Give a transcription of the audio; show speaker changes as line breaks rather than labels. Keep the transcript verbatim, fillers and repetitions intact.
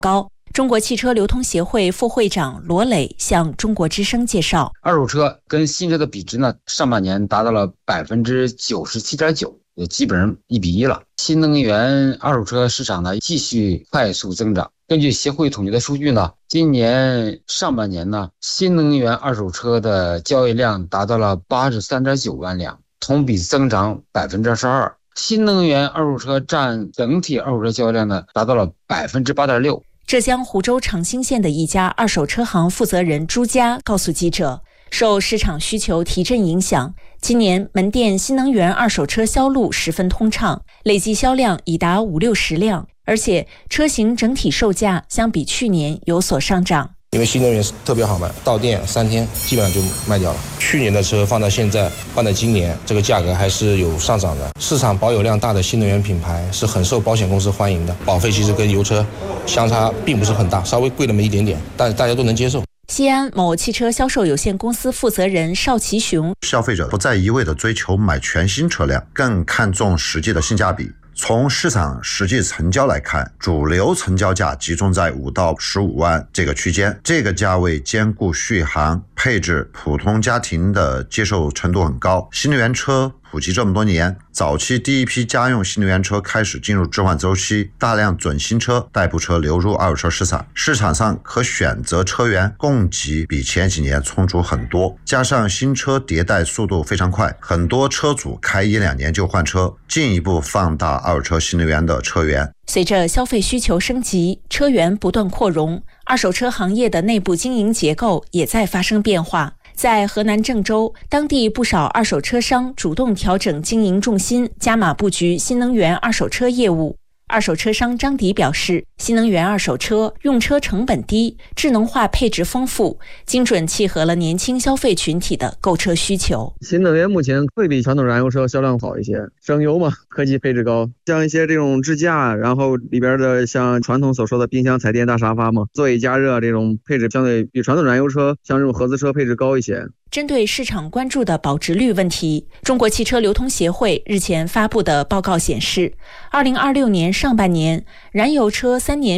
高。中国汽车流通协会副会长罗磊向中国之声介绍，
二手车跟新车的比值呢，上半年达到了百分之九十七点九，也基本上一比一了。新能源二手车市场呢继续快速增长。根据协会统计的数据呢，今年上半年呢，新能源二手车的交易量达到了八十三点九万辆，同比增长百分之二十二。新能源二手车占整体二手车交易量呢，达到了百分之八点六。
浙江湖州长兴县的一家二手车行负责人朱佳告诉记者，受市场需求提振影响，今年门店新能源二手车销路十分通畅，累计销量已达五六十辆，而且车型整体售价相比去年有所上涨。
因为新能源特别好卖，到店三天基本上就卖掉了。去年的车放到现在，放到今年，这个价格还是有上涨的。市场保有量大的新能源品牌是很受保险公司欢迎的，保费其实跟油车相差并不是很大，稍微贵那么一点点，但是大家都能接受。
西安某汽车销售有限公司负责人邵其雄，
消费者不再一味地追求买全新车辆，更看重实际的性价比。从市场实际成交来看，主流成交价集中在五到十五万这个区间，这个价位兼顾续航、配置，普通家庭的接受程度很高。新能源车普及这么多年，早期第一批家用新能源车开始进入置换周期，大量准新车、代步车流入二手车市场，市场上可选择车源供给比前几年充足很多，加上新车迭代速度非常快，很多车主开一两年就换车，进一步放大二手车新能源的车源。
随着消费需求升级，车源不断扩容，二手车行业的内部经营结构也在发生变化。在河南郑州，当地不少二手车商主动调整经营重心，加码布局新能源二手车业务。二手车商张迪表示，新能源二手车用车成本低，智能化配置丰富，精准契合了年轻消费群体的购车需求。
新能源目前会比传统燃油车销量好一些，省油嘛，科技配置高，像一些这种支架，然后里边的像传统所说的冰箱、彩电、大沙发嘛，座椅加热这种配置相对比传统燃油车像这种合资车配置高一些。
针对市场关注的保值率问题，中国汽车流通协会日前发布的报告显示，二零二六年上半年燃油车三年